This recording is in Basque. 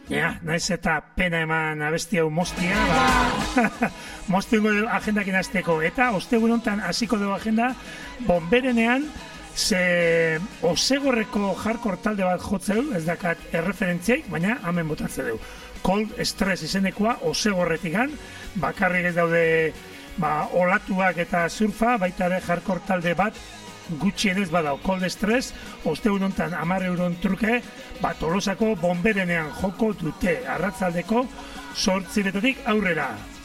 Ja, naiz eta pena eman abesti hau mostia, moztu ingo agendakin azteko. Eta ostegun honetan hasiko dugu agenda, Bonberenean, ze Osegorreko hardcore talde bat jotzeu, ez dakat erreferentziaik, baina hemen botatzen dugu. Cold Stress izenekoa Osegorretikan, bakarrik ez daude olatuak eta surfa, baita ere hardcore talde bat, gutxienez badau, Cold Stress, ostegun honetan 10 euron truke, Tolosako Bonberenean joko dute, arratzaldeko 8 aurrera.